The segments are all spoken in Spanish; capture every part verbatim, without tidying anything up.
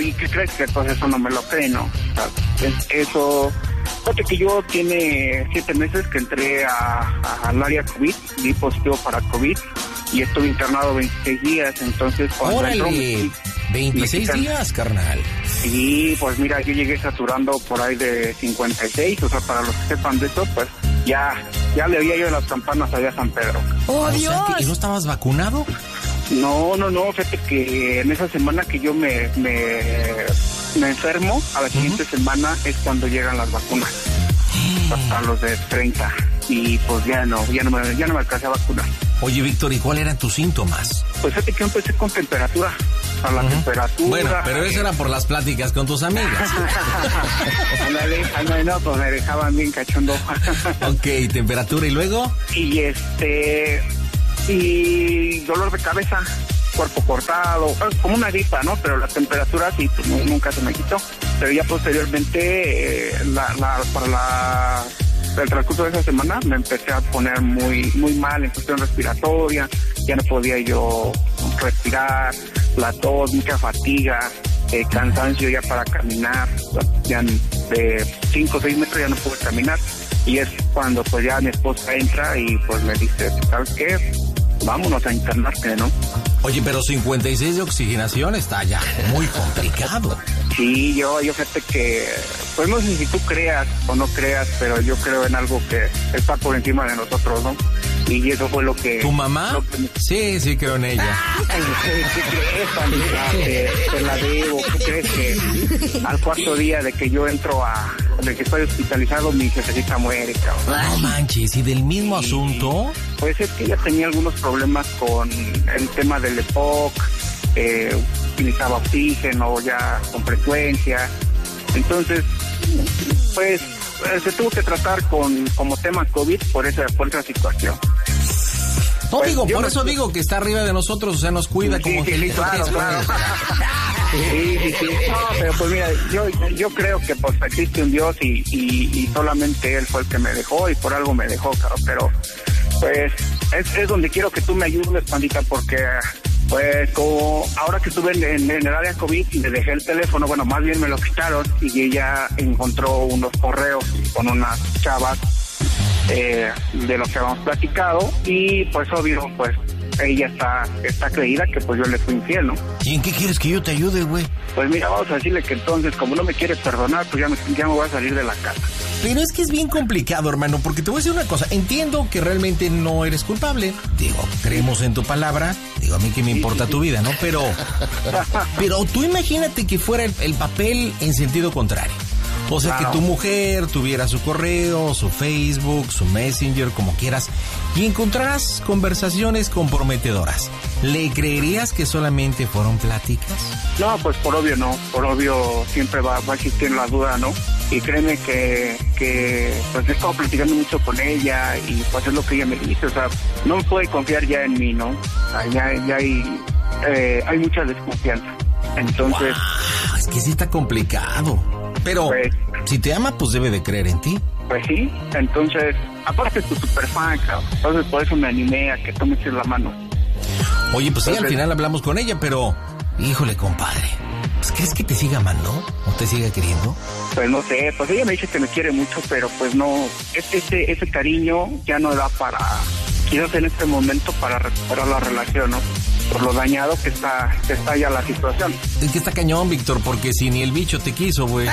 ¿y qué crees? Que pues eso no me lo cree, ¿no? O sea, eso... Fíjate que yo tiene siete meses que entré a, a, al área COVID, di positivo para COVID y estuve internado veintiséis días, entonces... ¡Órale! Entró, me, veintiséis me días, carnal. Sí, pues mira, yo llegué saturando por ahí de cincuenta y seis, o sea, para los que sepan de eso, pues ya, ya le oía yo las campanas allá a San Pedro. ¡Oh, Dios! O sea, ¿y no estabas vacunado? No, no, no, fíjate que en esa semana que yo me, me, me enfermo, a la siguiente uh-huh. semana es cuando llegan las vacunas, hasta los de treinta, y pues ya no, ya no me, ya no me alcancé a vacunar. Oye, Víctor, ¿y cuáles eran tus síntomas? Pues fíjate que yo empecé con temperatura, a la uh-huh. temperatura. Bueno, pero eso era por las pláticas con tus amigas. no, no, pues me dejaban bien cachondo. Ok, temperatura, ¿y luego? Y este... y dolor de cabeza, cuerpo cortado, como una gripa, ¿no? Pero la temperatura sí, pues, nunca se me quitó. Pero ya posteriormente, eh, la, la, para la, el transcurso de esa semana, me empecé a poner muy, muy mal en cuestión respiratoria, ya no podía yo respirar, la tos, mucha fatiga, eh, cansancio ya para caminar, ya de cinco o seis metros ya no pude caminar. Y es cuando pues ya mi esposa entra y pues me dice, ¿sabes qué? Vámonos a internarte, ¿no? Oye, pero cincuenta y seis de oxigenación está ya muy complicado. Sí, yo, yo fíjate que, pues no sé si tú creas o no creas, pero yo creo en algo que está por encima de nosotros, ¿no? Y eso fue lo que... ¿Tu mamá? Lo que me... Sí, sí creo en ella. ¿Qué crees, amiga? Te, te la debo. ¿Qué crees que al cuarto día de que yo entro a... de que estoy hospitalizado, mi jefecita muere, cabrón? No manches, ¿y del mismo sí. asunto? Pues es que ella tenía algunos problemas con el tema del E P O C, eh, utilizaba oxígeno ya con frecuencia. Entonces, pues... se tuvo que tratar con como tema COVID por esa, por esa situación. No, pues, digo, por me... eso digo que está arriba de nosotros, o sea, nos cuida sí, como sí, que... Sí, claro, claro. Sí, sí, sí. No, pero pues mira, yo, yo creo que pues existe un Dios y, y, y solamente Él fue el que me dejó y por algo me dejó, claro, pero pues es, es donde quiero que tú me ayudes, pandita, porque... Pues como ahora que estuve en, en, en el área COVID y le dejé el teléfono, bueno, más bien me lo quitaron y ella encontró unos correos con unas chavas eh, de lo que habíamos platicado y pues obvio, pues ella está, está creída que pues yo le fui infiel, ¿no? ¿Y en qué quieres que yo te ayude, güey? Pues mira, vamos a decirle que entonces, como no me quiere perdonar, pues ya me, ya me voy a salir de la casa. Pero es que es bien complicado, hermano, porque te voy a decir una cosa. Entiendo que realmente no eres culpable. Digo, creemos en tu palabra. Digo, a mí que me importa sí, sí, tu vida, ¿no? Pero, pero tú imagínate que fuera el, el papel en sentido contrario. O sea, claro, que tu mujer tuviera su correo, su Facebook, su Messenger, como quieras, y encontraras conversaciones comprometedoras. ¿Le creerías que solamente fueron pláticas? No, pues por obvio no. Por obvio siempre va, va a existir la duda, ¿no? Y créeme que, que pues he estado platicando mucho con ella y pues es lo que ella me dice. O sea, no puede confiar ya en mí, ¿no? O sea, ya, ya hay, eh, hay mucha desconfianza. Entonces... Wow, es que sí está complicado. Pero, pues, si te ama, pues debe de creer en ti. Pues sí, entonces, aparte es tu super fan, cabrón. Entonces por eso me animé a que tú me eches la mano. Oye, pues entonces, sí, al final hablamos con ella, pero, híjole, compadre, pues ¿crees que te siga amando? ¿O te siga queriendo? Pues no sé, pues ella me dice que me quiere mucho, pero pues no, ese, ese cariño ya no da para, quizás en este momento, para recuperar la relación, ¿no? Por lo dañado que está, que está ya la situación. Es que está cañón, Víctor, porque si ni el bicho te quiso, güey.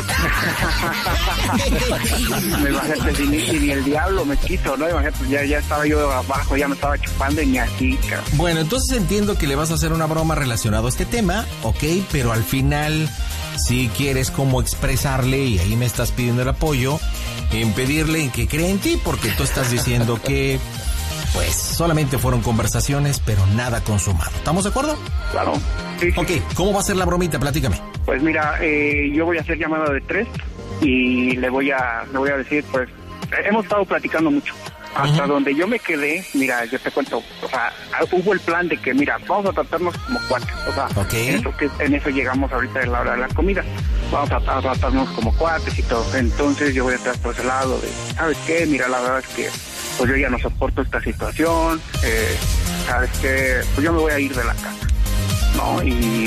Imagínate, si ni, si ni el diablo me quiso, ¿no? Imagínate, ya, ya estaba yo abajo, ya me estaba chupando y ni así, cabrón. Bueno, entonces entiendo que le vas a hacer una broma relacionada a este tema, ok, pero al final, si quieres como expresarle, y ahí me estás pidiendo el apoyo, en pedirle en que cree en ti, porque tú estás diciendo que... pues solamente fueron conversaciones, pero nada consumado. ¿Estamos de acuerdo? Claro. Sí, sí. Ok, ¿cómo va a ser la bromita? Platícame. Pues mira, eh, yo voy a hacer llamada de tres y le voy a le voy a decir, pues, hemos estado platicando mucho. Hasta uh-huh. donde yo me quedé, mira, yo te cuento, o sea, hubo el plan de que, mira, vamos a tratarnos como cuates, o sea, okay. en, eso, que, en eso llegamos ahorita en la hora de la comida, vamos a, a tratarnos como cuates y todo. Entonces yo voy a estar por ese lado de, ¿sabes qué? Mira, la verdad es que pues yo ya no soporto esta situación, eh, sabes que pues yo me voy a ir de la casa, ¿no? Y,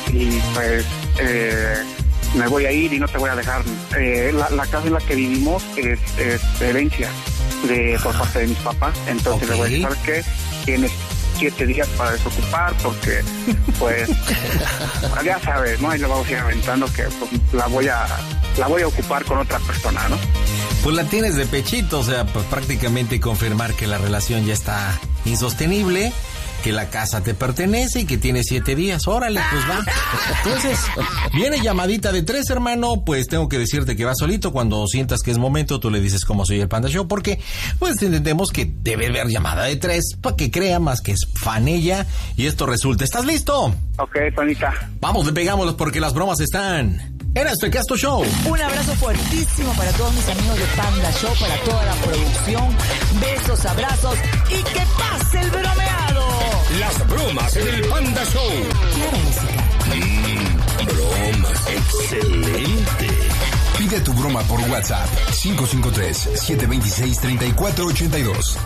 y pues eh, me voy a ir y no te voy a dejar. Eh, la, la casa en la que vivimos es, es herencia de por parte de mis papás, entonces okay. Le voy a decir, ¿sabes qué? Tienes siete días para desocupar porque pues ya sabes, ¿no? Y lo vamos a ir aventando que pues, la voy a la voy a ocupar con otra persona, ¿no? Pues la tienes de pechito, o sea, pues prácticamente confirmar que la relación ya está insostenible, que la casa te pertenece y que tienes siete días. Órale, pues va. Entonces, viene llamadita de tres, hermano, pues tengo que decirte que va solito. Cuando sientas que es momento, tú le dices cómo soy el Panda Show, porque pues entendemos que debe haber llamada de tres para que crea más que es fan ella y esto resulte. ¿Estás listo? Ok, Panita. Vamos, le pegámoslos porque las bromas están en este Casto Show. Un abrazo fuertísimo para todos mis amigos de Panda Show, para toda la producción. Besos, abrazos y que pase el bromeado. Las bromas en el Panda Show. Claro, música. Mmm, bromas. Excelente. Pide tu broma por WhatsApp. cinco cinco tres, siete dos seis, tres cuatro ocho dos.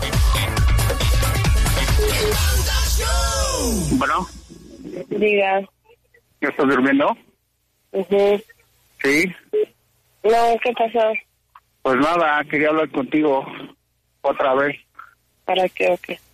Bueno. Diga. ¿Ya estás durmiendo? Uh-huh. Sí. No, ¿qué pasó? Pues nada, quería hablar contigo otra vez. ¿Para qué o qué?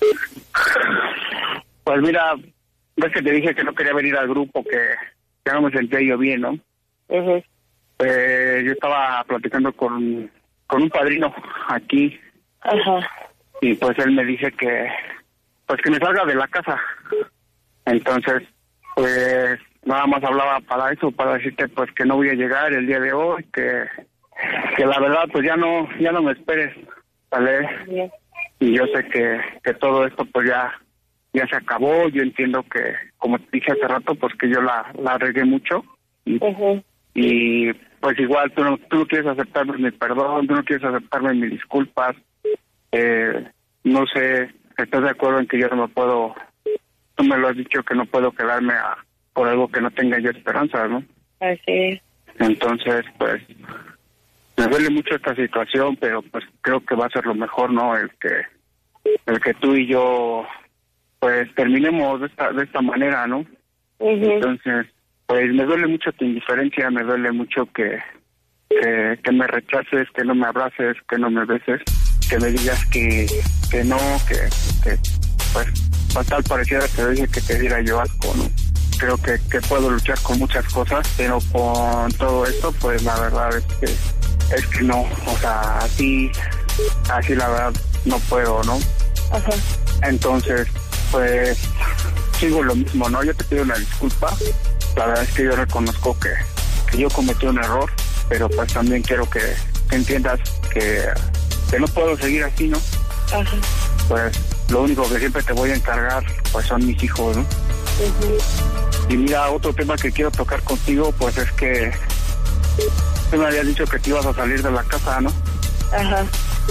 Pues mira, ves que te dije que no quería venir al grupo, que ya no me sentía yo bien, ¿no? Uh-huh. Eh, yo estaba platicando con, con un padrino aquí. Ajá. Y pues él me dice que, pues que me salga de la casa. Entonces, pues nada más hablaba para eso, para decirte pues que no voy a llegar el día de hoy, que, que la verdad pues ya no, ya no me esperes, ¿vale? Bien. Y yo sé que, que todo esto pues ya, ya se acabó. Yo entiendo que, como te dije hace rato, pues que yo la, la regué mucho. Y, uh-huh. y pues igual tú no, tú no quieres aceptarme mi perdón, tú no quieres aceptarme mis disculpas. Eh, no sé, ¿estás de acuerdo en que yo no me puedo, tú me lo has dicho que no puedo quedarme a, por algo que no tenga yo esperanza, ¿no? Así es. Entonces, pues, me duele mucho esta situación, pero pues creo que va a ser lo mejor, ¿no? El que, el que tú y yo, pues, terminemos de esta, de esta manera, ¿no? Uh-huh. Entonces, pues, me duele mucho tu indiferencia, me duele mucho que, que, que me rechaces, que no me abraces, que no me beses, que me digas que, que no, que, que, pues, fatal pareciera que dije que te diera yo asco, ¿no? Creo que, que puedo luchar con muchas cosas, pero con todo esto, pues, la verdad es que es que no, o sea, así, así la verdad no puedo, ¿no? Ajá. Entonces, pues, sigo lo mismo, ¿no? Yo te pido una disculpa, la verdad es que yo reconozco que, que yo cometí un error, pero pues también quiero que, que entiendas que, que no puedo seguir así, ¿no? Ajá. Pues, lo único que siempre te voy a encargar, pues, son mis hijos, ¿no? Uh-huh. Y mira, otro tema que quiero tocar contigo, pues, es que tú me habías dicho que te ibas a salir de la casa, ¿no? Ajá.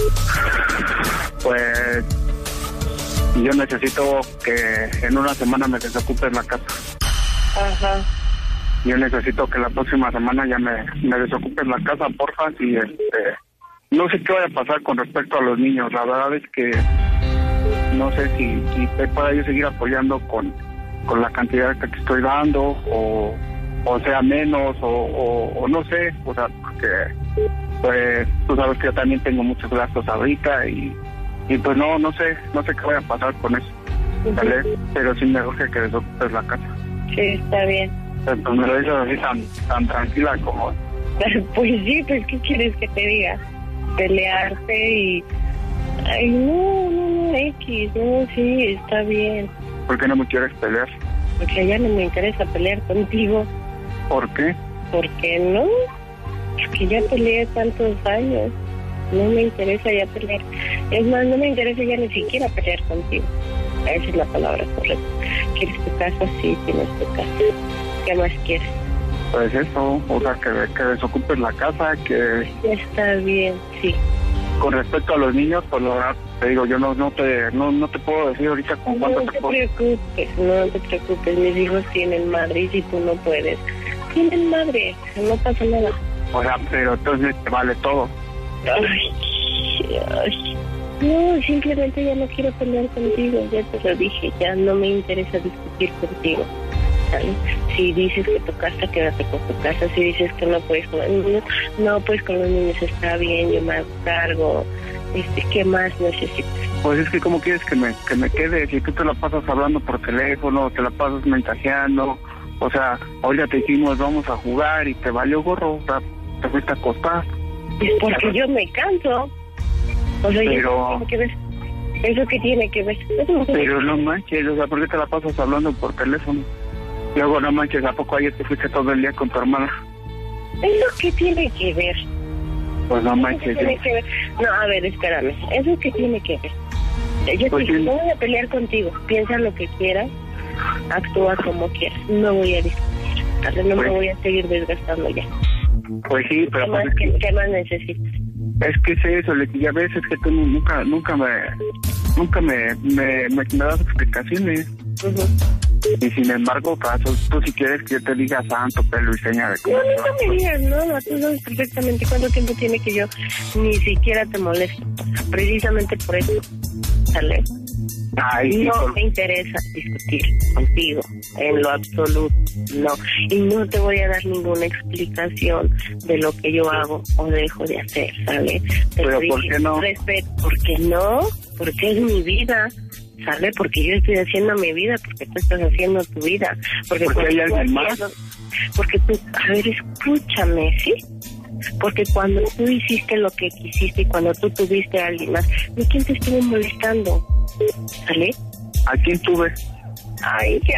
Pues yo necesito que en una semana me desocupes la casa. Ajá. Yo necesito que la próxima semana ya me, me desocupes la casa, porfa, y este, no sé qué vaya a pasar con respecto a los niños. La verdad es que no sé si, si te pueda yo seguir apoyando con, con la cantidad que te estoy dando, o o sea menos, o, o, o no sé, o sea, porque pues tú sabes que yo también tengo muchos gastos ahorita y, y pues no, no sé, no sé qué vaya a pasar con eso, ¿vale? Uh-huh. Pero sí me urge que desocupes la casa. Sí, está bien. Entonces me lo dices así tan, tan tranquila como... Pues sí, pues ¿qué quieres que te diga? Pelearte y... Ay, no, no, no, X, no, sí, está bien. ¿Por qué no me quieres pelear? Porque ya no me interesa pelear contigo. ¿Por qué? Porque no, porque ya peleé tantos años, no me interesa ya pelear. Es más, no me interesa ya ni siquiera pelear contigo. Esa es la palabra correcta. ¿Quieres tu casa? Sí, tienes tu casa. ¿Qué más quieres? Pues eso, o sea, que, que desocupes la casa, que... Ya está bien, sí. Con respecto a los niños, pues la verdad, te digo, yo no no te no, no te puedo decir ahorita con cuánto no te puedo... No te preocupes, no te preocupes, mis hijos tienen madre y si tú no puedes, tienen madre, no pasa nada. O sea, pero entonces te vale todo. Ay, ay. No, simplemente ya no quiero pelear contigo, ya te lo dije, ya no me interesa discutir contigo, ¿sabes? Si dices que tu casa, quédate con tu casa. Si dices que no puedes con los niños, no, pues con los niños está bien, yo me hago cargo. Este, ¿qué más necesitas? Pues es que ¿cómo quieres que me, que me quede? Si tú te la pasas hablando por teléfono, te la pasas mensajeando, o sea, ahorita te dijimos vamos a jugar y te valió gorro, o sea, te fuiste a acostar. Es porque yo me canso. O sea, pero... ¿eso qué tiene que ver? ¿Eso qué tiene que ver? Eso que pero no manches, o sea, ¿por qué te la pasas hablando por teléfono? Luego no manches, ¿a poco ayer te fuiste todo el día con tu hermana? ¿Eso qué tiene que ver? Pues no manches. Tiene que ver. No, a ver, espérame. ¿Eso qué tiene que ver? Yo pues te sí. no voy a pelear contigo. Piensa lo que quieras, actúa como quieras. No voy a discutir. Tal no pues, me voy a seguir desgastando ya. Pues sí, pero... ¿Qué, más, pues, ¿qué, ¿qué más necesitas? Es que es eso, Leti, ya ves, es que tú nunca, nunca me, nunca me, me, me, me das explicaciones. Uh-huh. Y sin embargo, caso, tú si quieres que yo te diga santo, pelo y seña de cómo. No, no me digas, no, no, tú sabes perfectamente cuánto tiempo tiene que yo ni siquiera te molesto. Precisamente por eso, ¿sale? Ay, sí, no por... me interesa discutir contigo, en lo absoluto, no. Y no te voy a dar ninguna explicación de lo que yo hago o dejo de hacer, ¿sale? Te Pero dije, ¿por qué no? Respeto, ¿por qué no? Porque es mi vida. ¿Sale? Porque yo estoy haciendo mi vida, porque tú estás haciendo tu vida. Porque, porque hay alguien más. Porque tú, a ver, escúchame, ¿sí? Porque cuando tú hiciste lo que quisiste y cuando tú tuviste a alguien más, ¿de quién te estuvo molestando? ¿Sale? ¿A quién tuve? Ay, ya,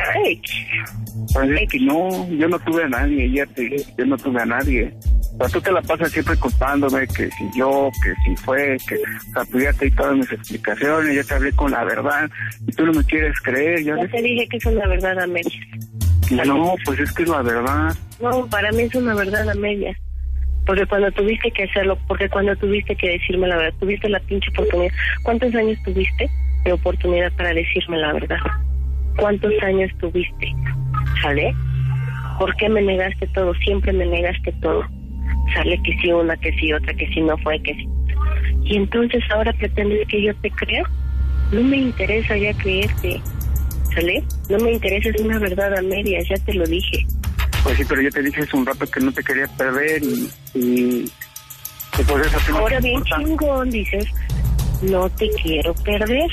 pues es que no, yo no tuve a nadie, ya te dije, yo no tuve a nadie. O sea, tú te la pasas siempre culpándome que si yo, que si fue, que... O sea, pues ya te di todas mis explicaciones, ya te hablé con la verdad, y tú no me quieres creer, ya... Ya te dije que es una verdad a medias. No, pues es que es la verdad. No, para mí es una verdad a medias. Porque cuando tuviste que hacerlo, porque cuando tuviste que decirme la verdad, tuviste la pinche oportunidad. ¿Cuántos años tuviste de oportunidad para decirme la verdad? ¿Cuántos años tuviste? ¿Sale? ¿Por qué me negaste todo? Siempre me negaste todo. Sale que sí una, que sí otra, que sí no fue, que sí. Y entonces ahora pretendes que yo te crea. No me interesa ya creerte. ¿Sale? No me interesa, es una verdad a medias, ya te lo dije. Pues sí, pero yo te dije hace un rato que no te quería perder y... y, y pues eso te ahora bien chingón, dices, no te quiero perder.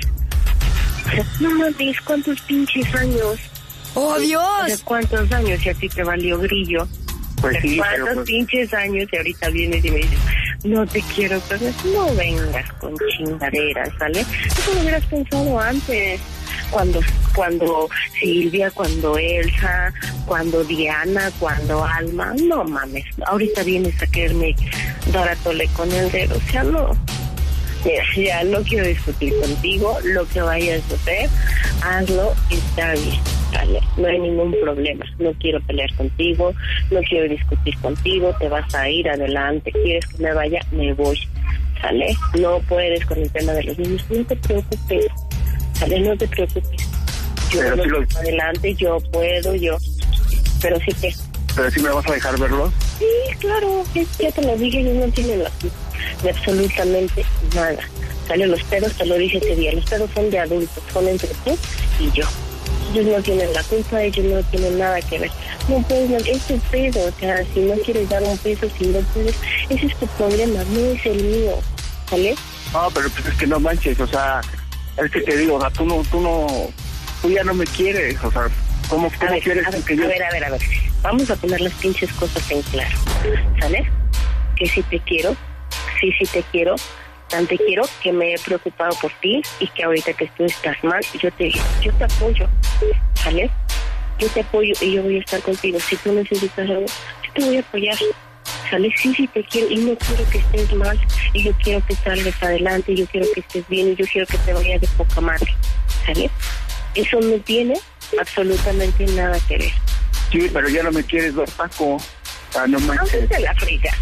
O sea, no mames, ¿cuántos pinches años? ¡Oh, Dios! O sea, ¿cuántos años y a ti te valió grillo? Pues sí, ¿cuántos pero pues... pinches años y ahorita vienes y me dices, no te quiero perder? No vengas con chingaderas, ¿sale? Eso lo hubieras pensado antes. Cuando, cuando Silvia, cuando Elsa, cuando Diana, cuando Alma, no mames, ahorita vienes a quererme dar a tole con el dedo, o sea, no. Mira, ya no quiero discutir contigo, lo que vayas a hacer, hazlo y está bien, ¿vale? No hay ningún problema, no quiero pelear contigo, no quiero discutir contigo, te vas a ir adelante, quieres que me vaya, me voy, ¿sale? No puedes con el tema de los niños, no te preocupes, ¿sale? No te preocupes, yo pero no si lo... adelante, yo puedo, yo, pero sí que... ¿Pero si me vas a dejar verlo? Sí, claro, ya te lo dije, ellos no tienen la culpa de absolutamente nada. Sale, los pedos, te lo dije ese día, los pedos son de adultos, son entre tú y yo. Ellos no tienen la culpa, ellos no tienen nada que ver. No puedes, no, es tu pedo, o sea, si no quieres dar un peso, si no puedes, ese es tu problema, no es el mío, ¿sale? No, pero pues es que no manches, o sea, es que te digo, o sea, tú no, tú no, tú ya no me quieres, o sea, ¿cómo, cómo a ver, quieres a ver, que yo...? A ver, a ver, a ver, vamos a poner las pinches cosas en claro, ¿sale? Que si te quiero, sí, sí te quiero, tan te quiero que me he preocupado por ti y que ahorita que tú estás mal, yo te yo te apoyo, ¿sale? Yo te apoyo y yo voy a estar contigo. Si tú necesitas algo, yo te voy a apoyar, ¿sale? Sí, sí te quiero y no quiero que estés mal y yo quiero que salgas adelante y yo quiero que estés bien y yo quiero que te vayas de poca madre, ¿sale? Eso no tiene absolutamente nada que ver. Sí, pero ya no me quieres ver, Paco. Ah, no manches. No te la fregas.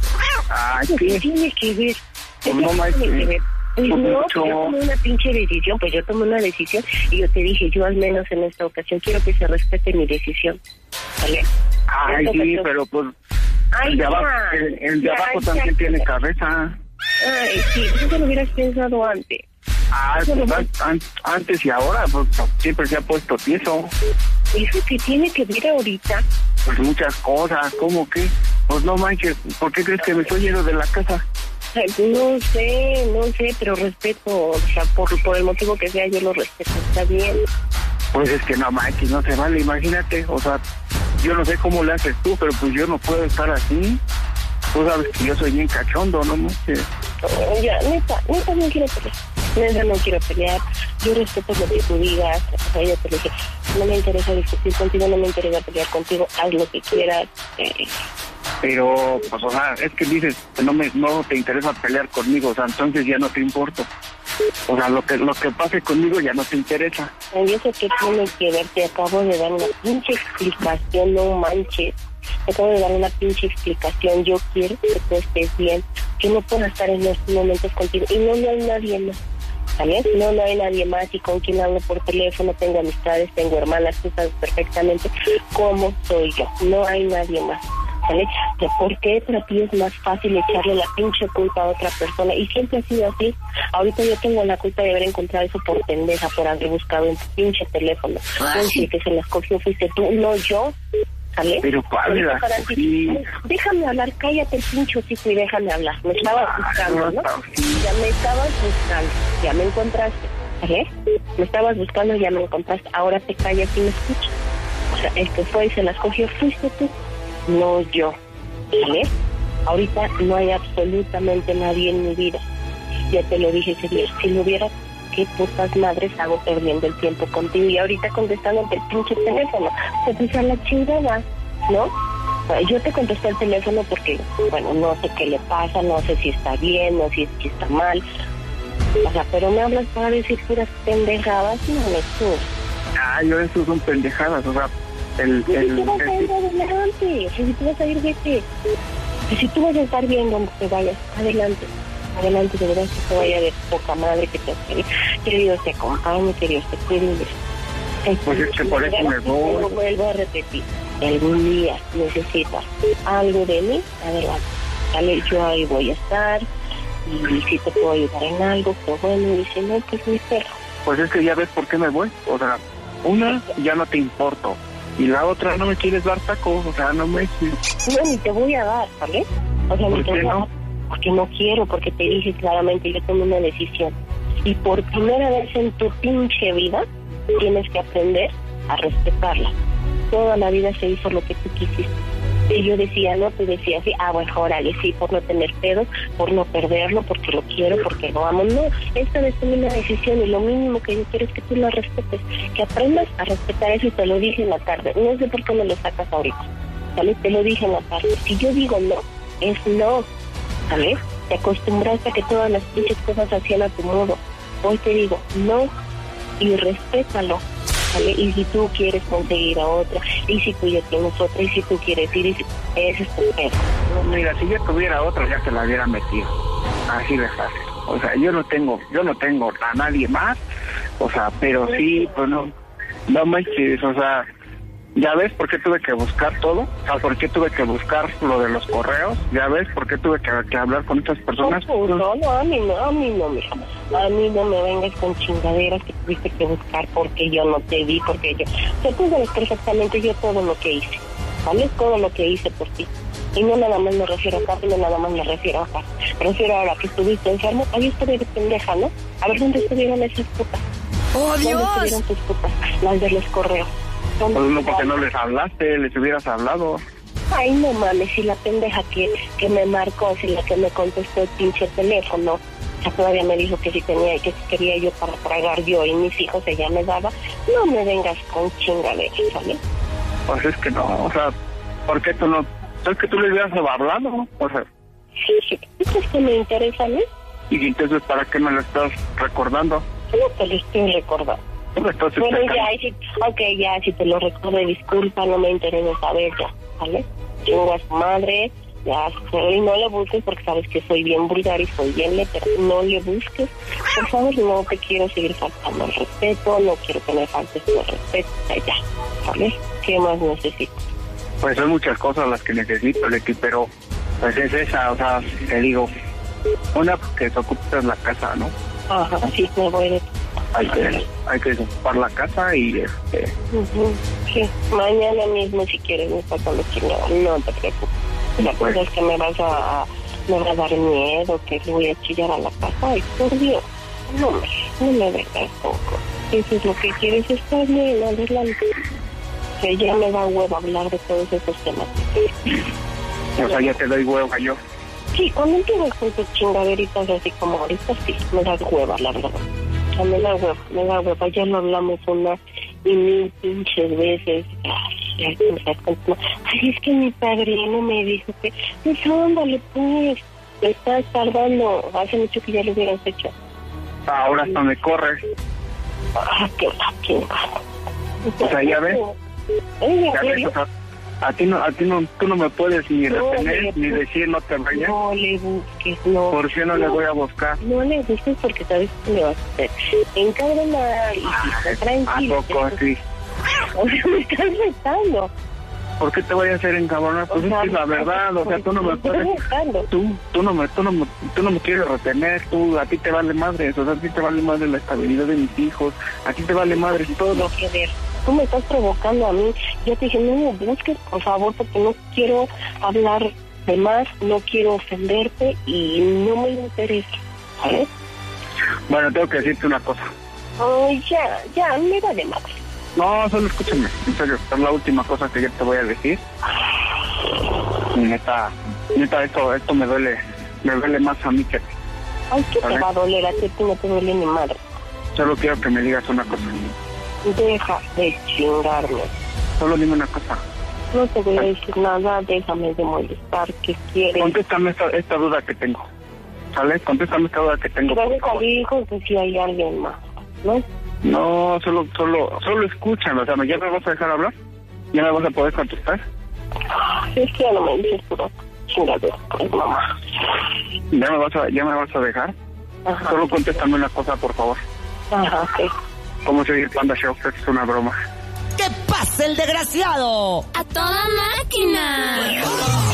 Ay, ¿qué ¿qué? tiene que ver? Pues no manches. Tiene que ver. Pues Pues no, mucho. pues yo tomé una pinche decisión, pues yo tomé una decisión y yo te dije, yo al menos en esta ocasión quiero que se respete mi decisión, ¿vale? Ay, Esta sí, ocasión- pero pues Ay, el de ya, abajo, el, el de ya, abajo ya. también tiene cabeza. Ay, sí, pues eso lo hubieras pensado antes. Ah, Eso pues, lo- an- an- antes y ahora, pues siempre se ha puesto tieso. ¿Eso que tiene que ver ahorita? Pues muchas cosas, ¿cómo que? Pues no manches, ¿por qué crees que me estoy yendo de la casa? No sé, no sé, pero respeto, o sea, por, por el motivo que sea, yo lo respeto, está bien. Pues es que no manches, no se vale, imagínate, o sea, yo no sé cómo le haces tú, pero pues yo no puedo estar así. Tú sabes que yo soy bien cachondo, ¿no manches? Oh, ya, neta, neta no quiero pelear, neta no quiero pelear, yo respeto lo que tú digas, o sea, yo te dije, no me interesa discutir contigo, no me interesa pelear contigo, haz lo que quieras, eh. Pero, pues, o sea, es que dices que no me, no te interesa pelear conmigo, o sea, entonces ya no te importo. O sea, lo que lo que pase conmigo ya no te interesa. Yo sé que tiene que ver, te acabo de dar una pinche explicación, no manches. Te acabo de dar una pinche explicación, yo quiero que tú estés bien. Yo no puedo estar en estos momentos contigo y no, no hay nadie más. ¿Sabes? No, no hay nadie más y con quien hablo por teléfono, tengo amistades, tengo hermanas, tú sabes perfectamente cómo soy yo. No hay nadie más. ¿Vale? ¿Por qué para ti es más fácil echarle la pinche culpa a otra persona? Y siempre ha sido así. Ahorita yo tengo la culpa de haber encontrado eso por pendeja, por haber buscado en tu pinche teléfono. Entonces, que se las cogió fuiste tú, no yo. ¿Sale? Pero padre, sí. Déjame hablar, cállate el pinche hocico y déjame hablar. Me estabas buscando, ¿no? Ya me estabas buscando, ya me encontraste. ¿Sale? Me estabas buscando, ya me encontraste. Ahora te callas y me escuchas. O sea, el que fue y se las cogió fuiste tú. No yo, ¿vale? Ahorita no hay absolutamente nadie en mi vida. Ya te lo dije ese día. Si lo hubiera, qué putas madres hago perdiendo el tiempo contigo. Y ahorita contestándote el pinche teléfono. Se puso a la chingada, ¿no? Yo te contesté el teléfono porque, bueno, no sé qué le pasa, no sé si está bien, no sé si está mal. O sea, pero me hablas para decir puras pendejadas, no me tú. Ah, yo eso son pendejadas, o sea... El, y el, si tú vas el, a ir adelante, si tú vas a ir, vete. Y si tú vas a estar bien donde te vayas, adelante. Adelante, de verdad, que te vaya de poca madre, que te hace. Que Dios te acompañe, que Dios te cuide. Pues es que por eso me voy. Lo vuelvo a repetir. Algún día necesitas algo de mí, adelante. Dale, yo ahí voy a estar. Y si te puedo ayudar en algo, pues bueno, y si no, pues mi perro. Pues es que ya ves por qué me voy. O sea, una, ya no te importo. Y la otra, no me quieres dar tacos, o sea, no me... No, ni te voy a dar, ¿vale? O sea, ni te voy a dar, porque no quiero, porque te dije claramente, yo tomé una decisión. Y por primera vez en tu pinche vida, tienes que aprender a respetarla. Toda la vida se hizo lo que tú quisiste. Y yo decía, no, te decía así, ah, bueno, órale, sí, por no tener pedo, por no perderlo, porque lo quiero, porque lo amo. No, esta vez tomé una decisión y lo mínimo que yo quiero es que tú la respetes, que aprendas a respetar eso y te lo dije en la tarde. No sé por qué me lo sacas ahorita, ¿vale? Te lo dije en la tarde. Si yo digo no, es no, ¿vale? Te acostumbraste a que todas las pinches cosas hacían a tu modo. Hoy te digo no y respétalo. ¿Vale? Y si tú quieres conseguir a otra, y si tú ya tienes otra, y si tú quieres ir, y si... ese es tu pedo. No, mira, si yo tuviera otra, ya te la hubiera metido. Así de fácil. O sea, yo no tengo, yo no tengo a nadie más, o sea, pero sí, pues no, no manches, o sea, ¿ya ves por qué tuve que buscar todo? O sea, ¿por qué tuve que buscar lo de los correos? ¿Ya ves por qué tuve que, que hablar con estas personas? No, no, no, a mí no, a mí no, mija. A mí no me vengas con chingaderas que tuviste que buscar porque yo no te vi, porque yo... O sea, tú sabes perfectamente yo todo lo que hice, ¿vale? Todo lo que hice por ti. Y no nada más me refiero acá, no nada más me refiero acá. Me refiero ahora que estuviste enfermo, ahí estuve de pendeja, ¿no? A ver, ¿dónde estuvieron esas putas? ¡Oh, Dios! ¿Dónde estuvieron tus putas? Las de los correos. Pues no, porque no les hablaste, les hubieras hablado. Ay, no mames, si la pendeja que, que me marcó, si la que me contestó el pinche teléfono, o sea, todavía me dijo que si tenía, que si quería yo para tragar yo y mis hijos, ella me daba, no me vengas con chingaderas, ¿vale? Pues es que no, o sea, ¿por qué tú no? Es que tú le hubieras hablado, ¿no? O sea... Sí, sí, es que me interesa, ¿no? Y entonces, ¿para qué me lo estás recordando? No te lo estoy recordando. Entonces, bueno, ya, si, ok, ya, si te lo recuerdo, disculpa, no me interesa saber ya, ¿vale? Chingo a su madre, ya, y no le busques porque sabes que soy bien vulgar y soy bien letra, no le busques, por favor, no te quiero seguir faltando el respeto, no quiero que me faltes el respeto, ya, ¿vale? ¿Qué más necesitas? Pues son muchas cosas las que necesito, Leti, pero pues es esa, o sea, te digo, una, que te ocupes la casa, ¿no? Ajá, sí, me voy de... Hay que, hay que ocupar la casa y este... Uh-huh. Sí, mañana mismo si quieres me saco los chingados, no te preocupes. La cosa es que me vas a, me va a dar miedo, que le voy a chillar a la casa. Ay, por Dios, no me, no me dejas poco. Eso es lo que quieres, está bien, adelante. Que ya me da huevo hablar de todos esos temas. O sea, ya te doy hueva yo. Sí, cuando empiezas con tus chingaderitas así como ahorita, sí, me das hueva, la verdad. O sea, me da hueva, me da hueva. Ya lo hablamos una y mil pinches veces. Ay, ay, es que mi padrino me dijo que... Pues ándale, pues, te estás tardando. Hace mucho que ya lo hubieras hecho. Ahora hasta me corres. Ah, qué chingada. O sea, ya ves. ¿En Ya ves, serio? o sea, a ti no, a ti no, tú no me puedes ni No, retener, le- ni decir no te vayas. No le busques, no. ¿Por qué no le voy a buscar? No le busques porque sabes que me vas a hacer encabronar y si está tranquilo. ¿A poco así? Me estás retando. ¿Por qué te voy a hacer encabronar? Pues O sea, es que es la verdad, o sea, tú no me estás puedes... retando. Tú, tú no me, tú no me, tú no me quieres retener, tú, a ti te vale madre eso, o sea, a ti te vale madre la estabilidad de mis hijos, a ti te vale madre todo. No que ver. Tú me estás provocando a mí. Yo te dije, no me busques, por favor, porque no quiero hablar de más, no quiero ofenderte y no me interesa, ¿sabes? Bueno, tengo que decirte una cosa. Ay, ya, ya, me vale madre. No, solo escúchame, en serio, es la última cosa que yo te voy a decir. Neta, neta, esto, esto me duele, me duele más a mí que a ti. Ay, ¿qué te ¿Sabes? va a doler a ti? No te duele ni madre. Solo quiero que me digas una cosa. Deja de chingarme. Solo dime una cosa. No te voy a decir nada, déjame de molestar, ¿qué quieres? Contéstame esta, esta duda que tengo. ¿Sale? Contéstame esta duda que tengo, por Gracias a favor. Dios que si hay alguien más, ¿no? No, solo, solo, solo escúchame, o sea, ¿ya me vas a dejar hablar? ¿Ya me vas a poder contestar? Es que ya no me dices pura chingadera, pues, mamá. ¿Ya me vas a, ya me vas a dejar? Ajá. Solo contéstame una cosa, por favor. Ajá, sí. ¿Cómo se oye el Panda Show? Es una broma. ¡Que pase el desgraciado! ¡A toda máquina!